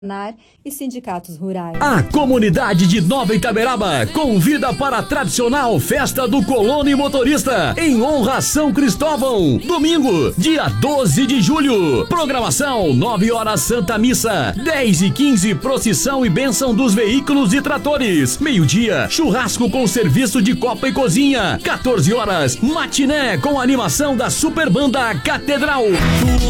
e sindicatos rurais. A comunidade de Nova Itaberaba convida para a tradicional festa do colono e motorista em honra a São Cristóvão, domingo, dia 12 de julho. Programação: 9 horas Santa Missa, 10h15 procissão e bênção dos veículos e tratores. Meio-dia, churrasco com serviço de copa e cozinha. 14 horas, matiné com animação da Super Banda Catedral.